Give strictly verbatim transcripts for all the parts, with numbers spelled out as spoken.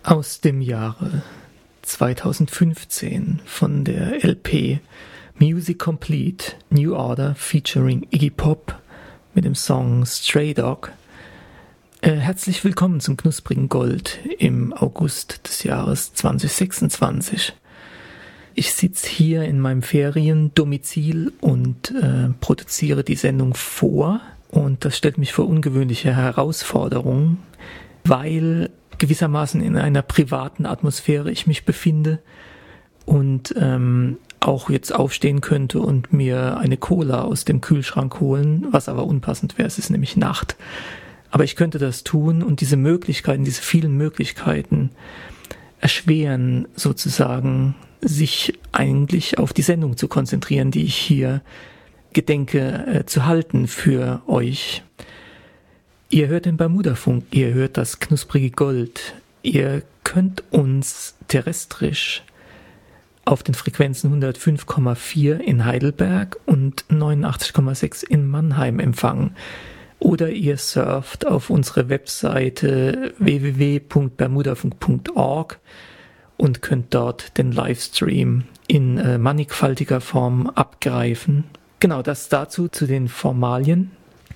Aus dem Jahre zweitausendfünfzehn von der L P Music Complete New Order featuring Iggy Pop mit dem Song Stray Dog. Äh, herzlich willkommen zum knusprigen Gold im August des Jahres zweitausendsechsundzwanzig. Ich sitze hier in meinem Feriendomizil und äh, produziere die Sendung vor, und das stellt mich vor ungewöhnliche Herausforderungen, weil gewissermaßen in einer privaten Atmosphäre ich mich befinde und ähm, auch jetzt aufstehen könnte und mir eine Cola aus dem Kühlschrank holen, was aber unpassend wäre, es ist nämlich Nacht. Aber ich könnte das tun, und diese Möglichkeiten, diese vielen Möglichkeiten erschweren sozusagen, sich eigentlich auf die Sendung zu konzentrieren, die ich hier gedenke äh, zu halten für euch. Ihr hört den Bermudafunk, ihr hört das knusprige Gold. Ihr könnt uns terrestrisch auf den Frequenzen hundertfünf Komma vier in Heidelberg und neunundachtzig Komma sechs in Mannheim empfangen. Oder ihr surft auf unsere Webseite w w w punkt bermudafunk punkt org und könnt dort den Livestream in äh, mannigfaltiger Form abgreifen. Genau, das dazu zu den Formalien.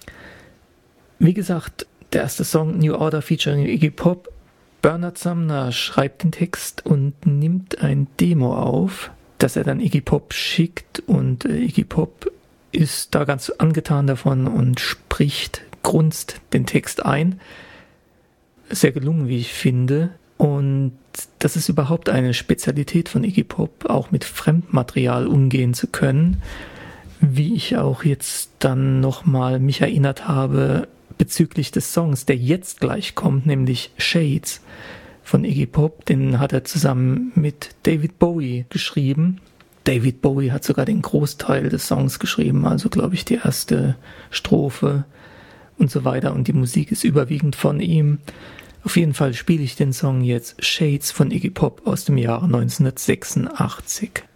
Wie gesagt, der erste Song New Order featuring Iggy Pop. Bernard Sumner schreibt den Text und nimmt ein Demo auf, das er dann Iggy Pop schickt, und äh, Iggy Pop ist da ganz angetan davon und spricht, grunzt den Text ein. Sehr gelungen, wie ich finde. Und das ist überhaupt eine Spezialität von Iggy Pop, auch mit Fremdmaterial umgehen zu können. Wie ich auch jetzt dann nochmal mich erinnert habe bezüglich des Songs, der jetzt gleich kommt, nämlich Shades von Iggy Pop. Den hat er zusammen mit David Bowie geschrieben. David Bowie hat sogar den Großteil des Songs geschrieben, also glaube ich die erste Strophe und so weiter, und die Musik ist überwiegend von ihm. Auf jeden Fall spiele ich den Song jetzt, Shades von Iggy Pop aus dem Jahre neunzehnhundertsechsundachtzig.